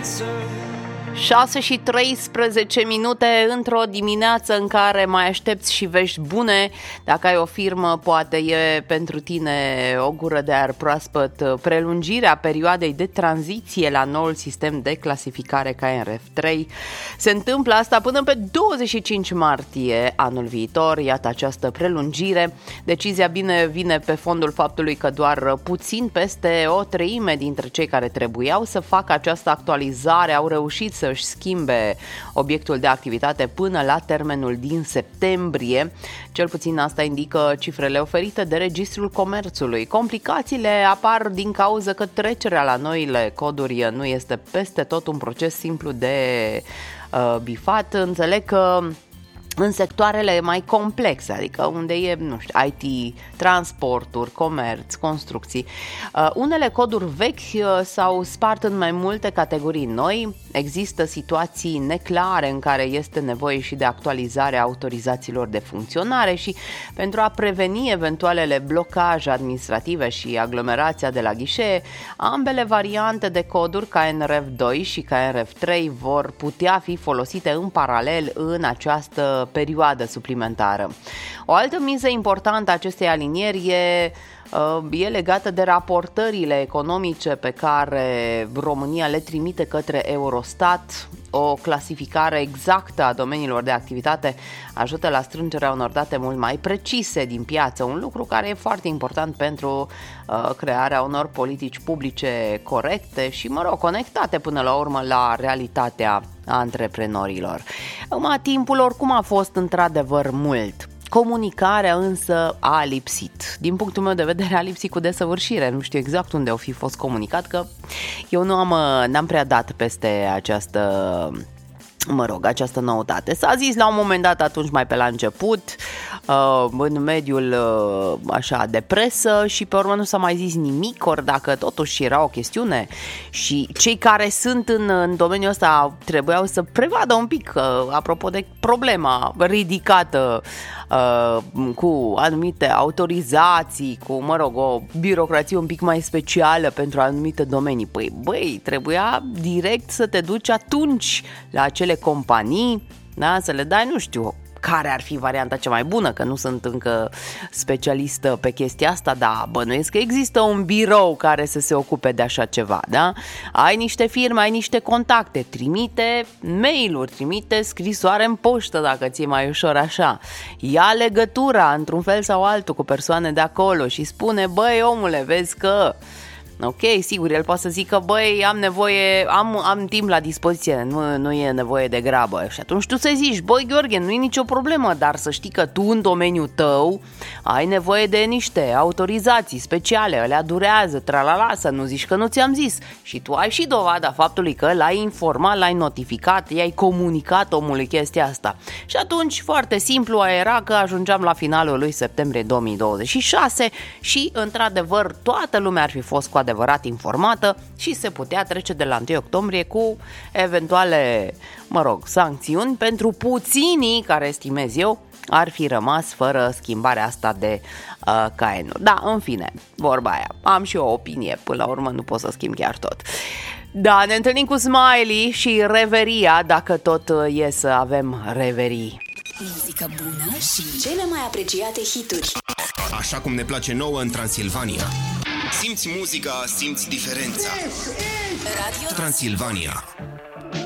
6 și 13 minute într-o dimineață în care mai aștepți și vești bune. Dacă ai o firmă, poate e pentru tine o gură de aer proaspăt prelungirea perioadei de tranziție la noul sistem de clasificare KNRF3. Se întâmplă asta până pe 25 martie anul viitor. Iată această prelungire. Decizia vine pe fondul faptului că doar puțin peste o treime dintre cei care trebuiau să facă această actualizare au reușit să își schimbe obiectul de activitate până la termenul din septembrie. Cel puțin asta indică cifrele oferite de Registrul Comerțului. Complicațiile apar din cauza că trecerea la noile coduri nu este peste tot un proces simplu de bifat. Înțeleg că în sectoarele mai complexe, adică unde e, nu știu, IT, transporturi, comerț, construcții. Unele coduri vechi s-au spart în mai multe categorii noi. Există situații neclare în care este nevoie și de actualizarea autorizațiilor de funcționare și pentru a preveni eventualele blocaje administrative și aglomerația de la ghișee, ambele variante de coduri KNRF2 și KNRF3 vor putea fi folosite în paralel în această perioadă suplimentară. O altă miză importantă a acestei alinieri e legată de raportările economice pe care România le trimite către Eurostat. O clasificare exactă a domeniilor de activitate ajută la strângerea unor date mult mai precise din piață, un lucru care e foarte important pentru crearea unor politici publice corecte și, conectate până la urmă la realitatea antreprenorilor. Timpul oricum a fost într-adevăr mult. Comunicarea însă a lipsit. Din punctul meu de vedere a lipsit cu desăvârșire. Nu știu exact unde au fi fost comunicat, că eu n-am prea dat peste această noutate. S-a zis la un moment dat atunci mai pe la început în mediul așa de presă și pe urmă nu s-a mai zis nimic, ori dacă totuși era o chestiune și cei care sunt în domeniul ăsta trebuiau să prevadă un pic apropo de problema ridicată cu anumite autorizații, cu o birocrație un pic mai specială pentru anumite domenii. Băi, trebuia direct să te duci atunci la acele companii, da, să le dai, nu știu care ar fi varianta cea mai bună, că nu sunt încă specialistă pe chestia asta, dar bănuiesc că există un birou care să se ocupe de așa ceva, da? Ai niște firme, ai niște contacte, trimite mail-uri, trimite scrisoare în poștă dacă ți-e mai ușor așa. Ia legătura într-un fel sau altul cu persoane de acolo și spune, băi omule, vezi că... Ok, sigur, el poate să zică, băi, am nevoie, am timp la dispoziție, nu e nevoie de grabă. Și atunci tu să zici, băi, Gheorghe, nu e nicio problemă, dar să știi că tu în domeniul tău ai nevoie de niște autorizații speciale, alea durează, tralala, să nu zici că nu ți-am zis. Și tu ai și dovada faptului că l-ai informat, l-ai notificat, i-ai comunicat omului chestia asta. Și atunci, foarte simplu, era că ajungeam la finalul lui septembrie 2026 și, într-adevăr, toată lumea ar fi fost cu adevărat informată și se putea trece de la 1 octombrie cu eventuale, sancțiuni pentru puținii care, estimez eu, ar fi rămas fără schimbarea asta de KN-uri. Da, în fine, vorba aia. Am și o opinie, până la urmă nu pot să schimb chiar tot. Da, ne întâlnim cu Smiley și Reveria, dacă tot e să avem reverii. Muzică bună și cele mai apreciate hituri. Așa cum ne place nouă în Transilvania. Simți muzica, simți diferența. Radio Transilvania.